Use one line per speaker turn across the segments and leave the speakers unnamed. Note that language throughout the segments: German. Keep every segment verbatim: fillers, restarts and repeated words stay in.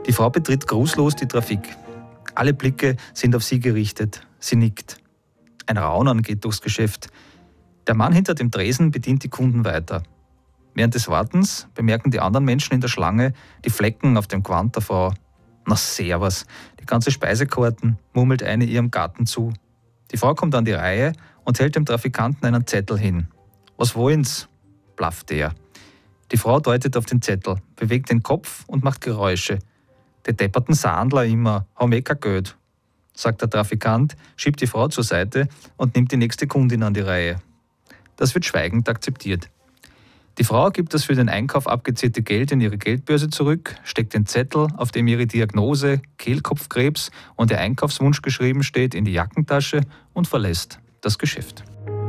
Die Frau betritt grußlos die Trafik. Alle Blicke sind auf sie gerichtet. Sie nickt. Ein Raunen geht durchs Geschäft. Der Mann hinter dem Tresen bedient die Kunden weiter. Während des Wartens bemerken die anderen Menschen in der Schlange die Flecken auf dem Gewand der Frau. Na servus, die ganze Speisekarten, murmelt eine ihrem Garten zu. Die Frau kommt an die Reihe und hält dem Trafikanten einen Zettel hin. Was wollen's? Blafft er. Die Frau deutet auf den Zettel, bewegt den Kopf und macht Geräusche. Die depperten Sandler immer, haben eh kein Geld, sagt der Trafikant, schiebt die Frau zur Seite und nimmt die nächste Kundin an die Reihe. Das wird schweigend akzeptiert. Die Frau gibt das für den Einkauf abgezählte Geld in ihre Geldbörse zurück, steckt den Zettel, auf dem ihre Diagnose, Kehlkopfkrebs und ihr Einkaufswunsch geschrieben steht, in die Jackentasche und verlässt das Geschäft.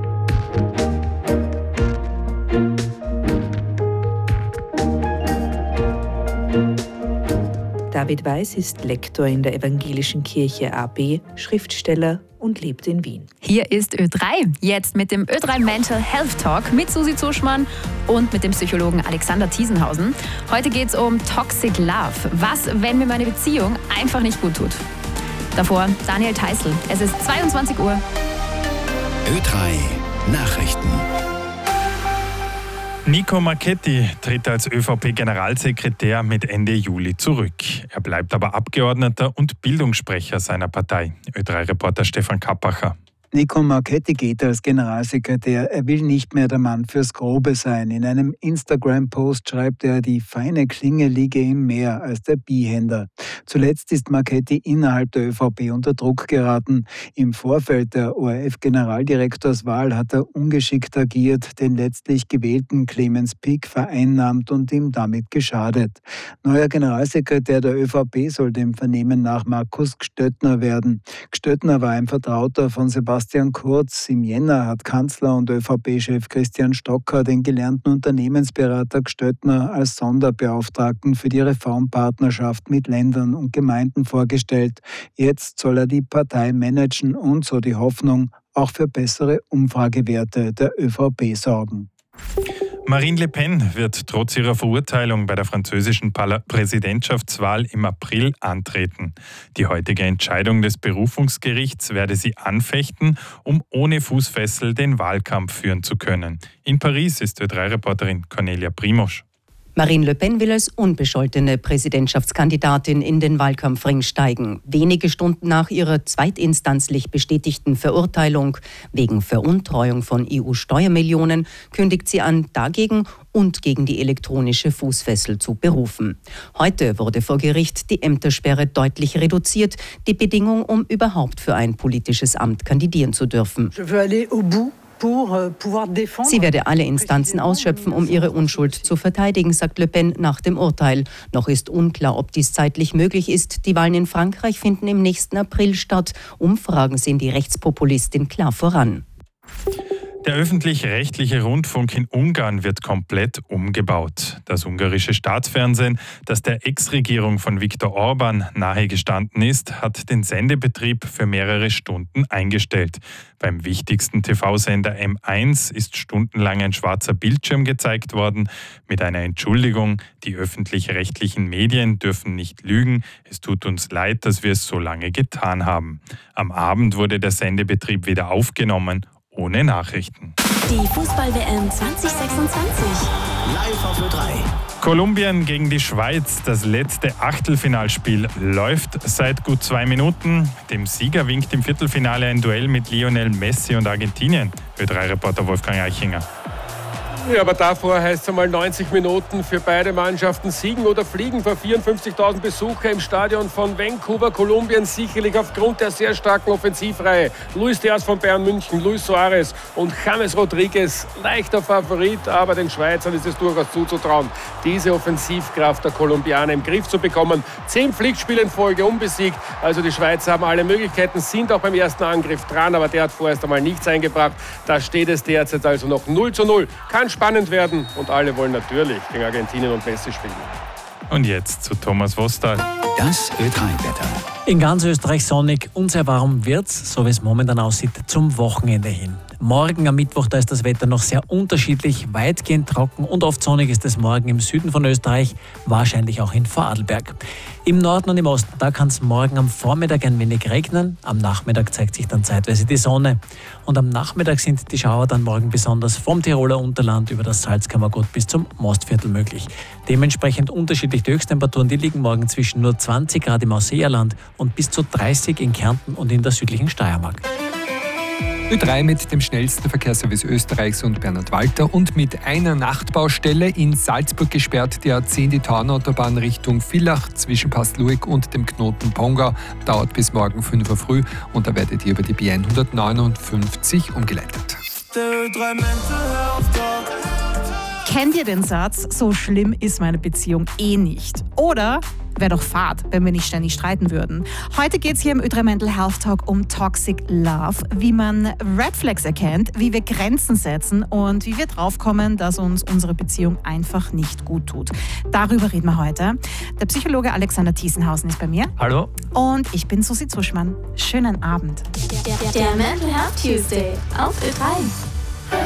David Weiß ist Lektor in der Evangelischen Kirche A B, Schriftsteller und lebt in Wien.
Hier ist Ö drei, jetzt mit dem Ö drei Mental Health Talk mit Susi Zuschmann und mit dem Psychologen Alexander Thiesenhausen. Heute geht es um Toxic Love. Was, wenn mir meine Beziehung einfach nicht gut tut? Davor Daniel Theißl. Es ist zweiundzwanzig Uhr.
Ö drei Nachrichten.
Nico Marchetti tritt als ÖVP-Generalsekretär mit Ende Juli zurück. Er bleibt aber Abgeordneter und Bildungssprecher seiner Partei. Ö drei Reporter Stefan Kappacher.
Nico Marchetti geht als Generalsekretär. Er will nicht mehr der Mann fürs Grobe sein. In einem Instagram-Post schreibt er, die feine Klinge liege ihm mehr als der Bihänder. Zuletzt ist Marchetti innerhalb der ÖVP unter Druck geraten. Im Vorfeld der O R F-Generaldirektorswahl hat er ungeschickt agiert, den letztlich gewählten Clemens Pick vereinnahmt und ihm damit geschadet. Neuer Generalsekretär der ÖVP soll dem Vernehmen nach Markus Gstöttner werden. Gstöttner war ein Vertrauter von Sebastian Sebastian Kurz. Im Jänner hat Kanzler und ÖVP-Chef Christian Stocker den gelernten Unternehmensberater Gstöttner als Sonderbeauftragten für die Reformpartnerschaft mit Ländern und Gemeinden vorgestellt. Jetzt soll er die Partei managen und, so die Hoffnung, auch für bessere Umfragewerte der ÖVP sorgen.
Marine Le Pen wird trotz ihrer Verurteilung bei der französischen Präsidentschaftswahl im April antreten. Die heutige Entscheidung des Berufungsgerichts werde sie anfechten, um ohne Fußfessel den Wahlkampf führen zu können. In Paris ist Ö drei Reporterin Cornelia Primosch.
Marine Le Pen will als unbescholtene Präsidentschaftskandidatin in den Wahlkampfring steigen. Wenige Stunden nach ihrer zweitinstanzlich bestätigten Verurteilung wegen Veruntreuung von E U-Steuermillionen kündigt sie an, dagegen und gegen die elektronische Fußfessel zu berufen. Heute wurde vor Gericht die Ämtersperre deutlich reduziert, die Bedingung, um überhaupt für ein politisches Amt kandidieren zu dürfen.
Je veux aller au bout.
Sie werde alle Instanzen ausschöpfen, um ihre Unschuld zu verteidigen, sagt Le Pen nach dem Urteil. Noch ist unklar, ob dies zeitlich möglich ist. Die Wahlen in Frankreich finden im nächsten April statt. Umfragen sehen die Rechtspopulistin klar voran.
Der öffentlich-rechtliche Rundfunk in Ungarn wird komplett umgebaut. Das ungarische Staatsfernsehen, das der Ex-Regierung von Viktor Orban nahegestanden ist, hat den Sendebetrieb für mehrere Stunden eingestellt. Beim wichtigsten T V-Sender M eins ist stundenlang ein schwarzer Bildschirm gezeigt worden, mit einer Entschuldigung, die öffentlich-rechtlichen Medien dürfen nicht lügen, es tut uns leid, dass wir es so lange getan haben. Am Abend wurde der Sendebetrieb wieder aufgenommen, ohne Nachrichten.
Die Fußball-W M zwanzig sechsundzwanzig.
Live auf Ö drei.
Kolumbien gegen die Schweiz. Das letzte Achtelfinalspiel läuft seit gut zwei Minuten. Dem Sieger winkt im Viertelfinale ein Duell mit Lionel Messi und Argentinien. Ö drei Reporter Wolfgang Eichinger.
Ja, aber davor heißt es einmal neunzig Minuten für beide Mannschaften siegen oder fliegen vor vierundfünfzigtausend Besucher im Stadion von Vancouver, Kolumbien, sicherlich aufgrund der sehr starken Offensivreihe. Luis Diaz von Bayern München, Luis Suarez und James Rodriguez, leichter Favorit, aber den Schweizern ist es durchaus zuzutrauen, diese Offensivkraft der Kolumbianer im Griff zu bekommen. Zehn Pflichtspiele in Folge unbesiegt, also die Schweizer haben alle Möglichkeiten, sind auch beim ersten Angriff dran, aber der hat vorerst einmal nichts eingebracht. Da steht es derzeit also noch null zu null. Kann spannend werden und alle wollen natürlich gegen Argentinien und Messi spielen.
Und jetzt zu Thomas Wostal.
Das Ö drei Wetter.
In ganz Österreich sonnig und sehr warm wird's, so wie es momentan aussieht, zum Wochenende hin.
Morgen am Mittwoch, da ist das Wetter noch sehr unterschiedlich, weitgehend trocken und oft sonnig ist es morgen im Süden von Österreich, wahrscheinlich auch in Vorarlberg. Im Norden und im Osten, da kann es morgen am Vormittag ein wenig regnen, am Nachmittag zeigt sich dann zeitweise die Sonne. Und am Nachmittag sind die Schauer dann morgen besonders vom Tiroler Unterland über das Salzkammergut bis zum Mostviertel möglich. Dementsprechend unterschiedlich die Höchsttemperaturen, die liegen morgen zwischen nur zwanzig Grad im Ausseerland und bis zu dreißig in Kärnten und in der südlichen Steiermark.
Ö drei mit dem schnellsten Verkehrsservice Österreichs und Bernhard Walter und mit einer Nachtbaustelle in Salzburg gesperrt die A zehn, die Tauernautobahn Richtung Villach zwischen Pastluik und dem Knoten Pongau. Dauert bis morgen fünf Uhr früh und da werdet ihr über die B hundertneunundfünfzig umgeleitet.
Kennt ihr den Satz, so schlimm ist meine Beziehung eh nicht? Oder wäre doch fad, wenn wir nicht ständig streiten würden. Heute geht es hier im Ö drei Mental Health Talk um Toxic Love, wie man Red Flags erkennt, wie wir Grenzen setzen und wie wir draufkommen, dass uns unsere Beziehung einfach nicht gut tut. Darüber reden wir heute. Der Psychologe Alexander Thiesenhausen ist bei mir.
Hallo.
Und ich bin Susi Zuschmann. Schönen Abend.
Der Mental Health Tuesday auf Ö drei.